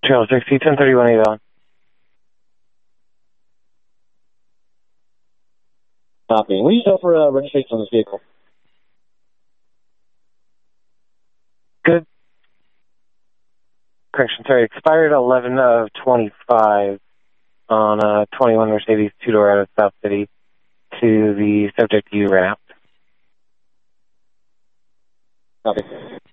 Trail 60, 1031 Avon. Copy. What do you know for registration on this vehicle? Good. Correction, sorry, expired 11 of 25 on a 21 Mercedes two-door out of South City to the subject you ran out. Copy.